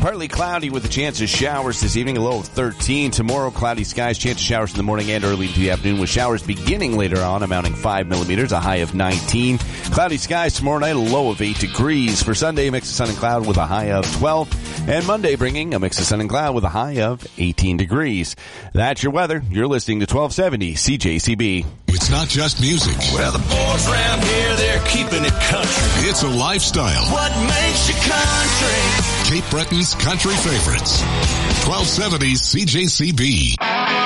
Partly cloudy with a chance of showers this evening, a low of 13. Tomorrow, cloudy skies, chance of showers in the morning and early into the afternoon, with showers beginning later on, amounting 5 millimeters, a high of 19. Cloudy skies tomorrow night, a low of 8 degrees. For Sunday, a mix of sun and cloud with a high of 12. And Monday, bringing a mix of sun and cloud with a high of 18 degrees. That's your weather. You're listening to 1270 CJCB. It's not just music. Well, the boys around here, they're keeping it country. It's a lifestyle. What makes you country? Cape Breton's country favorites. 1270 CJCB.